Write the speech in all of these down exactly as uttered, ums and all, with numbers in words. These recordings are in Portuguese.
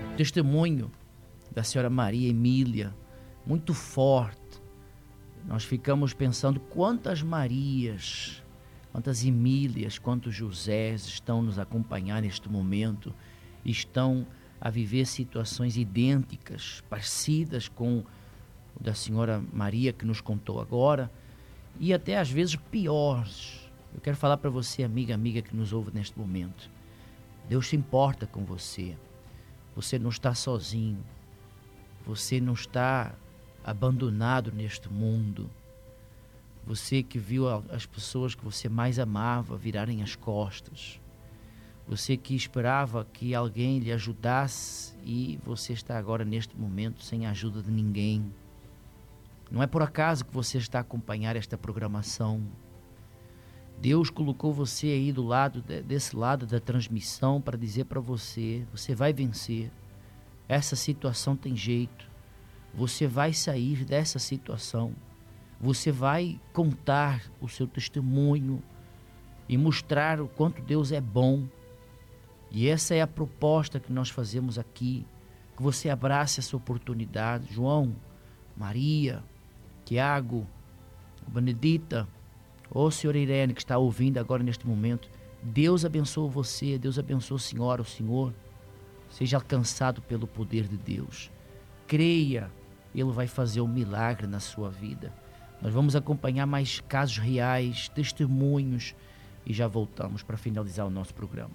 O testemunho da senhora Maria Emília, muito forte. Nós ficamos pensando quantas Marias, quantas Emílias, quantos Josés estão nos acompanhar neste momento, estão a viver situações idênticas, parecidas com o da senhora Maria que nos contou agora, e até às vezes piores. Eu quero falar para você, amiga, amiga que nos ouve neste momento. Deus se importa com você. Você não está sozinho. Você não está abandonado neste mundo. Você que viu as pessoas que você mais amava virarem as costas. Você que esperava que alguém lhe ajudasse e você está agora neste momento sem a ajuda de ninguém. Não é por acaso que você está a acompanhar esta programação. Deus colocou você aí do lado, desse lado da transmissão para dizer para você, você vai vencer. Essa situação tem jeito. Você vai sair dessa situação. Você vai contar o seu testemunho e mostrar o quanto Deus é bom. E essa é a proposta que nós fazemos aqui, que você abrace essa oportunidade. João, Maria, Tiago, Benedita, ô senhora Irene que está ouvindo agora neste momento, Deus abençoe você, Deus abençoe a senhora, o senhor. Seja alcançado pelo poder de Deus. Creia, Ele vai fazer um milagre na sua vida. Nós vamos acompanhar mais casos reais, testemunhos e já voltamos para finalizar o nosso programa.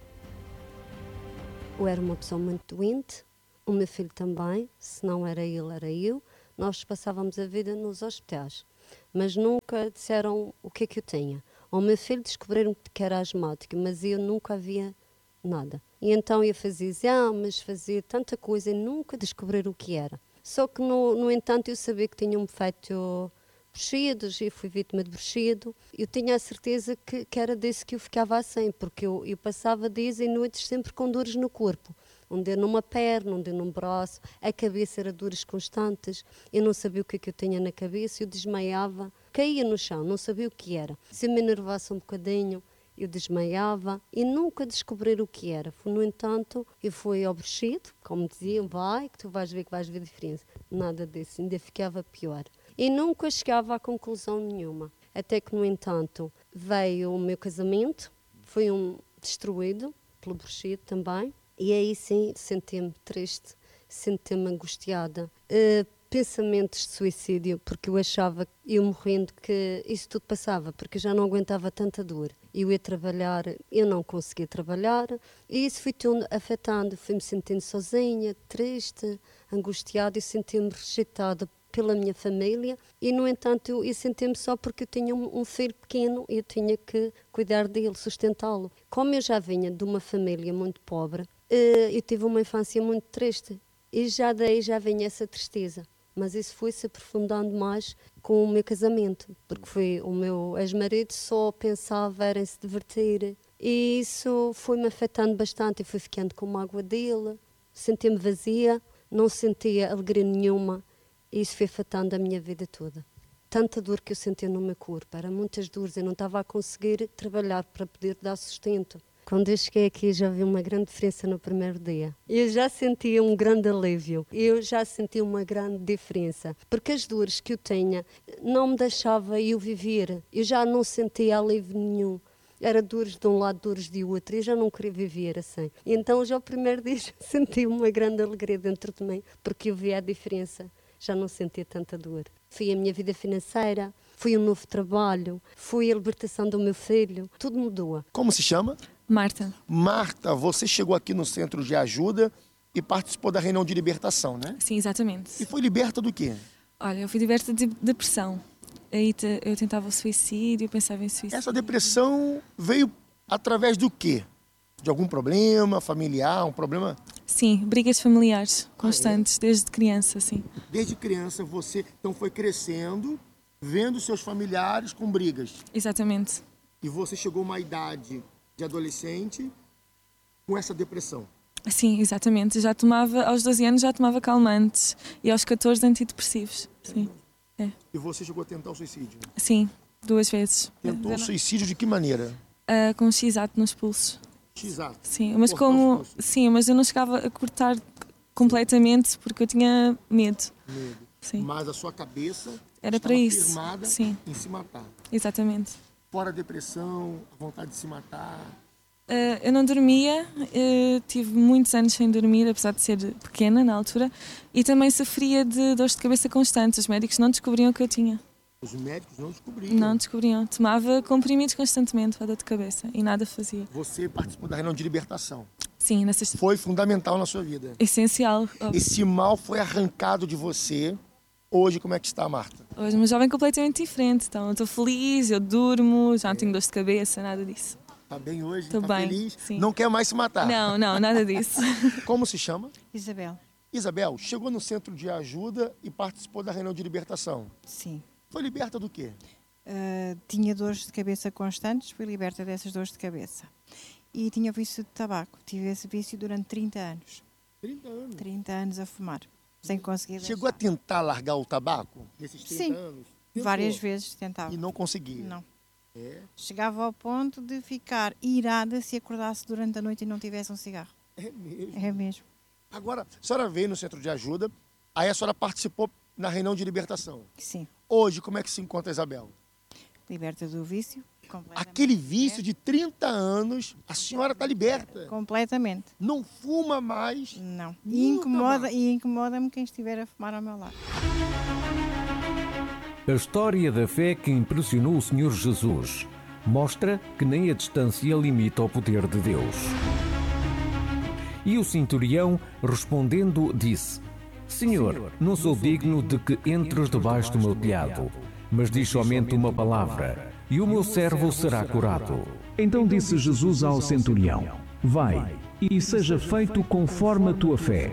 Eu era uma pessoa muito doente, o meu filho também, se não era ele, era eu. Nós passávamos a vida nos hospitais, mas nunca disseram o que é que eu tinha. Ao meu filho descobriram que era asmático, mas eu nunca havia nada. E então eu fazia exames, fazia tanta coisa e nunca descobriram o que era. Só que, no, no entanto, eu sabia que tinha-me feito bruxidos e fui vítima de bruxido. Eu tinha a certeza que, que era desse que eu ficava assim, porque eu, eu passava dias e noites sempre com dores no corpo. Um dia numa perna, um dia num braço, a cabeça era dores constantes, eu não sabia o que é que eu tinha na cabeça, eu desmaiava, caía no chão, não sabia o que era. Se eu me enervasse um bocadinho, eu desmaiava e nunca descobrir o que era. No entanto, eu fui ao bruxido, como diziam, vai, que tu vais ver que vais ver a diferença. Nada disso, ainda ficava pior. E nunca chegava a conclusão nenhuma. Até que, no entanto, veio o meu casamento, foi um destruído pelo bruxido também. E aí sim senti-me triste, senti-me angustiada. Uh, pensamentos de suicídio, porque eu achava, eu morrendo, que isso tudo passava, porque eu já não aguentava tanta dor. Eu ia trabalhar, eu não conseguia trabalhar, e isso foi tudo afetando. Fui-me sentindo sozinha, triste, angustiada, e senti-me rejeitada pela minha família, e no entanto eu, eu senti-me só porque eu tinha um, um filho pequeno e eu tinha que cuidar dele, sustentá-lo. Como eu já vinha de uma família muito pobre, eu tive uma infância muito triste e já daí já vinha essa tristeza, mas isso foi-se aprofundando mais com o meu casamento, porque foi o meu ex-marido só pensava era em se divertir, e isso foi-me afetando bastante. Eu fui ficando com mágoa dele, sentia-me vazia, não sentia alegria nenhuma. E isso foi afetando a minha vida toda. Tanta dor que eu sentia no meu corpo, eram muitas dores, eu não estava a conseguir trabalhar para poder dar sustento. Quando eu cheguei aqui já vi uma grande diferença no primeiro dia. Eu já sentia um grande alívio, eu já sentia uma grande diferença, porque as dores que eu tinha não me deixavam eu viver, eu já não sentia alívio nenhum. Era dores de um lado, dores de outro, eu já não queria viver assim. E então já o primeiro dia já senti uma grande alegria dentro de mim, porque eu via a diferença. Já não sentia tanta dor. Foi a minha vida financeira, foi um novo trabalho, foi a libertação do meu filho, tudo mudou. Como se chama? Marta. Marta, você chegou aqui no Centro de Ajuda e participou da reunião de libertação, né? Sim, exatamente. E foi liberta do quê? Olha, eu fui liberta de depressão. Aí te, eu tentava o suicídio, pensava em suicídio. Essa depressão veio através do quê? De algum problema familiar, um problema... Sim, brigas familiares constantes, ah, é? Desde criança, sim. Desde criança você então foi crescendo, vendo seus familiares com brigas. Exatamente. E você chegou a uma idade de adolescente com essa depressão. Sim, exatamente. Já tomava, aos doze anos já tomava calmantes e aos catorze antidepressivos. Sim. É. E você chegou a tentar o suicídio? Sim, duas vezes. Tentou o suicídio de que maneira? Uh, com um X-ato nos pulsos. X-ato? Sim, mas como... Sim, mas eu não chegava a cortar completamente porque eu tinha medo. Medo. Sim. Mas a sua cabeça Era estava para isso. firmada Sim, em se matar. exatamente. Fora a depressão, a vontade de se matar. Uh, eu não dormia, uh, tive muitos anos sem dormir, apesar de ser pequena na altura, e também sofria de dores de cabeça constantes. Os médicos não descobriam o que eu tinha. Os médicos não descobriram. Não descobriam. Tomava comprimidos constantemente para dor de cabeça e nada fazia. Você participou da reunião de libertação. Sim, na sexta... Foi fundamental na sua vida. Essencial. Óbvio. Esse mal foi arrancado de você. Hoje, como é que está, Marta? Hoje uma jovem completamente diferente. Então, eu estou feliz, eu durmo, já não tenho dor de cabeça, nada disso. Está bem hoje? Estou Está bem, feliz? sim. Não quer mais se matar? Não, não, nada disso. Como se chama? Isabel. Isabel, chegou no centro de ajuda e participou da reunião de libertação. Sim. Foi liberta do quê? Uh, tinha dores de cabeça constantes, fui liberta dessas dores de cabeça. E tinha vício de tabaco. Tive esse vício durante trinta anos. trinta anos. trinta anos a fumar, sem conseguir deixar. Chegou a tentar largar o tabaco nesses trinta Sim. anos? Tentou. Várias vezes tentava. E não conseguia? Não. É? Chegava ao ponto de ficar irada se acordasse durante a noite e não tivesse um cigarro. É mesmo? É mesmo. Agora, a senhora veio no centro de ajuda, aí a senhora participou na reunião de libertação. Sim. Hoje, como é que se encontra a Isabel? Liberta do vício. Completamente. Aquele vício de trinta anos, a senhora está liberta. Completamente. Não fuma mais. Não. Nunca E incomoda, mais. e incomoda-me quem estiver a fumar ao meu lado. A história da fé que impressionou o Senhor Jesus mostra que nem a distância limita o poder de Deus. E o centurião, respondendo, disse: Senhor, não sou digno de que entres debaixo do meu telhado, mas diz somente uma palavra, e o meu servo será curado. Então disse Jesus ao centurião: Vai, e seja feito conforme a tua fé.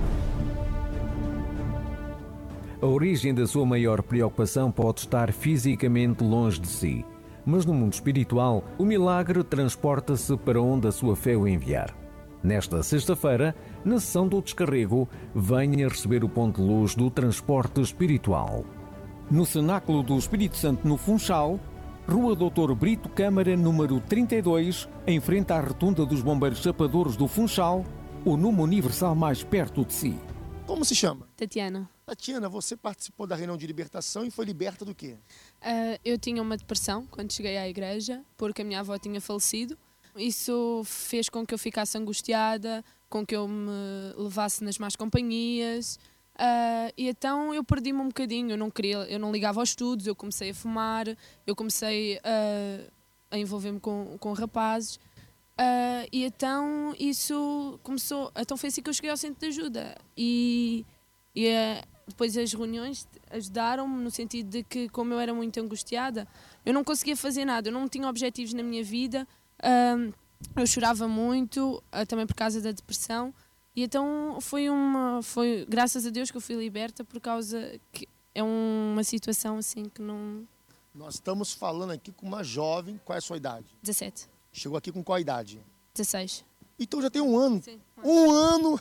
A origem da sua maior preocupação pode estar fisicamente longe de si, mas no mundo espiritual, o milagre transporta-se para onde a sua fé o enviar. Nesta sexta-feira, na sessão do descarrego, venha receber o ponto de luz do transporte espiritual. No Cenáculo do Espírito Santo, no Funchal, Rua doutor Brito Câmara, número trinta e dois, em frente à rotunda dos Bombeiros Chapadores do Funchal, o número universal mais perto de si. Como se chama? Tatiana. Tatiana, você participou da reunião de libertação e foi liberta do quê? Uh, eu tinha uma depressão quando cheguei à igreja, porque a minha avó tinha falecido. Isso fez com que eu ficasse angustiada, com que eu me levasse nas más companhias. Uh, e então eu perdi-me um bocadinho, eu não, queria, eu não ligava aos estudos, eu comecei a fumar, eu comecei uh, a envolver-me com, com rapazes. Uh, e então isso começou, então foi assim que eu cheguei ao centro de ajuda. E, e uh, depois as reuniões ajudaram-me no sentido de que, como eu era muito angustiada, eu não conseguia fazer nada, eu não tinha objetivos na minha vida, uh, eu chorava muito, uh, também por causa da depressão. E então foi uma, foi graças a Deus que eu fui liberta, por causa que é uma situação assim que não... Nós estamos falando aqui com uma jovem, qual é a sua idade? dezassete. Chegou aqui com qual idade? dezesseis. Então já tem um ano. Sim. Um ano!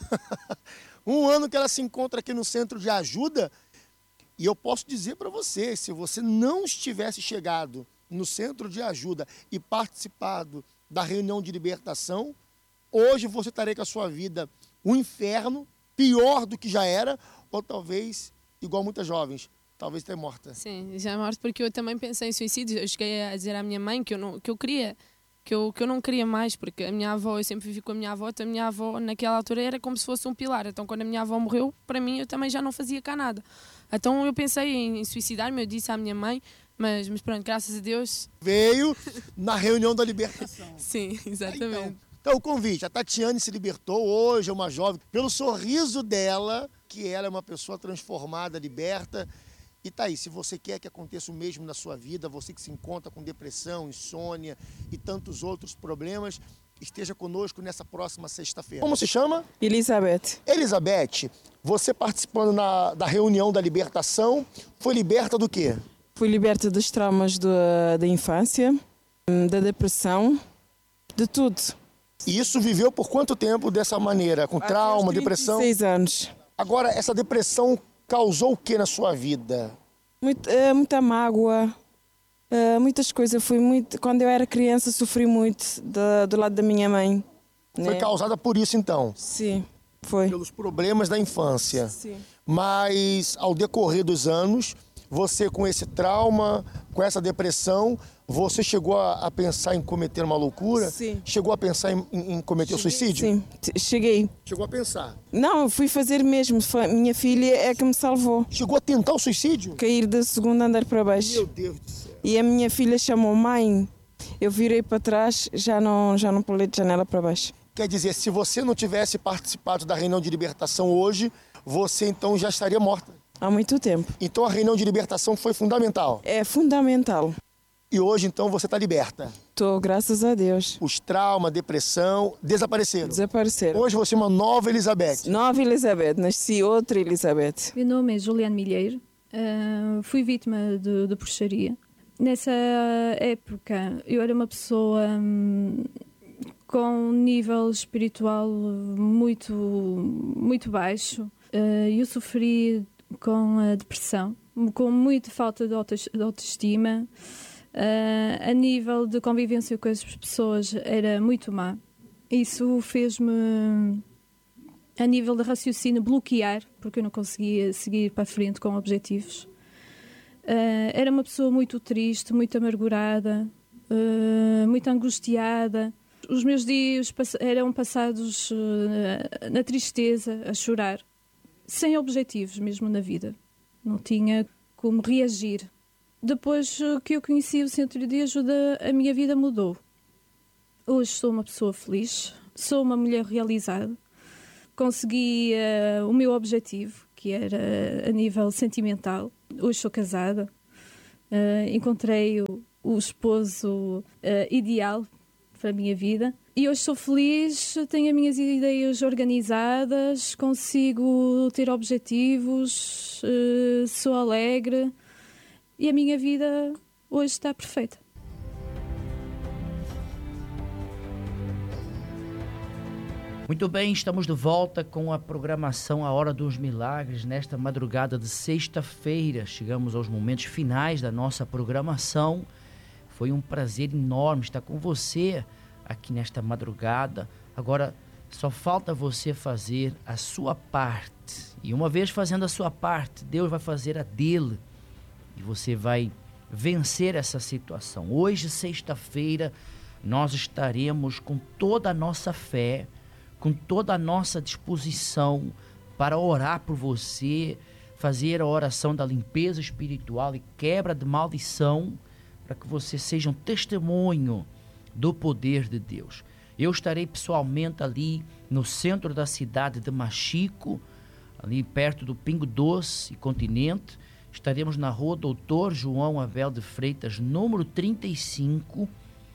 Um ano que ela se encontra aqui no centro de ajuda. E eu posso dizer para você, se você não estivesse chegado no centro de ajuda e participado da reunião de libertação, hoje você estaria com a sua vida um inferno, pior do que já era, ou talvez, igual muitas jovens, talvez até morta. Sim, já morta, porque eu também pensei em suicídio. Eu cheguei a dizer à minha mãe que eu, não, que eu queria, que eu, que eu não queria mais, porque a minha avó, eu sempre vivi com a minha avó, então a minha avó naquela altura era como se fosse um pilar. Então quando a minha avó morreu, para mim eu também já não fazia cá nada. Então eu pensei em, em suicidar-me, eu disse à minha mãe, mas, mas pronto, graças a Deus... Veio na reunião da libertação. Sim, exatamente. Então, então o convite, a Tatiane se libertou, hoje é uma jovem, pelo sorriso dela, que ela é uma pessoa transformada, liberta. E tá aí, se você quer que aconteça o mesmo na sua vida, você que se encontra com depressão, insônia e tantos outros problemas, esteja conosco nessa próxima sexta-feira. Como se chama? Elizabeth. Elizabeth, você participando na, da reunião da libertação, foi liberta do quê? Fui liberta dos traumas da, da infância, da depressão, de tudo. E isso viveu por quanto tempo dessa maneira? Com trauma, depressão? trinta e seis anos. Agora, essa depressão causou o que na sua vida? Muito, é, muita mágoa, é, muitas coisas. Fui muito, quando eu era criança, sofri muito do, do lado da minha mãe. Foi né? causada por isso, então? Sim. Foi. Pelos problemas da infância. Sim. Mas ao decorrer dos anos, você com esse trauma, com essa depressão, você chegou a, a pensar em cometer uma loucura? Sim. Chegou a pensar em, em cometer o suicídio? Sim, t- cheguei. Chegou a pensar? Não, eu fui fazer mesmo. Foi- Minha filha é que me salvou. Chegou a tentar o suicídio? Cair do segundo andar para baixo. Meu Deus do céu. E a minha filha chamou mãe. Eu virei para trás, já não, já não pulei de janela para baixo. Quer dizer, se você não tivesse participado da reunião de libertação hoje, você então já estaria morta. Há muito tempo. Então a reunião de libertação foi fundamental. É fundamental. E hoje então você está liberta. Estou, graças a Deus. Os traumas, depressão desapareceram. Desapareceram. Hoje você é uma nova Elizabeth. Nova Elizabeth, nasci outra Elizabeth. Meu nome é Juliane Milheiro, uh, fui vítima de, de bruxaria. Nessa época eu era uma pessoa hum, com um nível espiritual muito, muito baixo. Uh, eu sofri com a depressão, com muita falta de autoestima. Uh, a nível de convivência com as pessoas era muito má. Isso fez-me, a nível de raciocínio, bloquear, porque eu não conseguia seguir para a frente com objetivos. Uh, era uma pessoa muito triste, muito amargurada, uh, muito angustiada. Os meus dias pass- eram passados uh, na tristeza, a chorar, sem objetivos mesmo na vida. Não tinha como reagir. Depois que eu conheci o Centro de Ajuda, a minha vida mudou. Hoje sou uma pessoa feliz, sou uma mulher realizada. Consegui uh, o meu objetivo, que era a nível sentimental. Hoje sou casada. Uh, encontrei o, o esposo uh, ideal para a minha vida. E hoje sou feliz, tenho as minhas ideias organizadas, consigo ter objetivos, uh, sou alegre. E a minha vida hoje está perfeita. Muito bem, estamos de volta com a programação A Hora dos Milagres nesta madrugada de sexta-feira. Chegamos aos momentos finais da nossa programação. Foi um prazer enorme estar com você aqui nesta madrugada. Agora, só falta você fazer a sua parte. E uma vez fazendo a sua parte, Deus vai fazer a dele. E você vai vencer essa situação. Hoje, sexta-feira, nós estaremos com toda a nossa fé, com toda a nossa disposição para orar por você, fazer a oração da limpeza espiritual e quebra de maldição, para que você seja um testemunho do poder de Deus. Eu estarei pessoalmente ali no centro da cidade de Machico, ali perto do Pingo Doce e Continente. Estaremos na rua Doutor João Abel de Freitas, número trinta e cinco,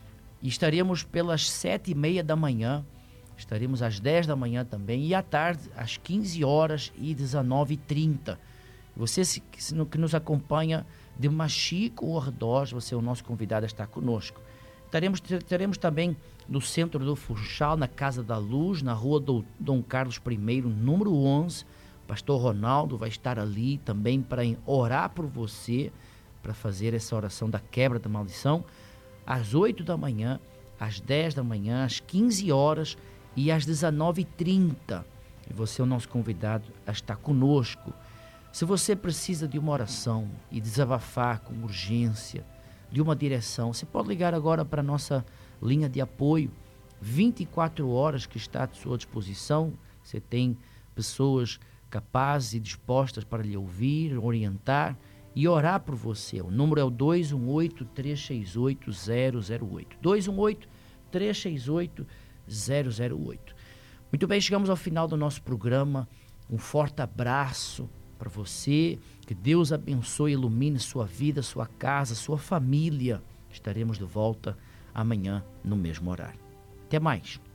e estaremos pelas sete e meia da manhã, estaremos às dez da manhã também, e à tarde às quinze horas e dezenove e trinta. Você que nos acompanha de Machico ou arredores, você é o nosso convidado a estar conosco. Teremos, teremos também no centro do Funchal, na Casa da Luz, na rua do Dom Carlos I, número onze, Pastor Ronaldo vai estar ali também para orar por você, para fazer essa oração da quebra da maldição, às oito da manhã, às dez da manhã, às quinze horas e às dezenove e trinta. E você é o nosso convidado a estar conosco. Se você precisa de uma oração e desabafar com urgência, de uma direção, você pode ligar agora para a nossa linha de apoio, vinte e quatro horas que está à sua disposição. Você tem pessoas capazes e dispostas para lhe ouvir, orientar e orar por você. O número é o dois um oito, três seis oito, zero zero oito. dois um oito, três seis oito, zero zero oito. Muito bem, chegamos ao final do nosso programa. Um forte abraço para você. Que Deus abençoe e ilumine sua vida, sua casa, sua família. Estaremos de volta amanhã no mesmo horário. Até mais.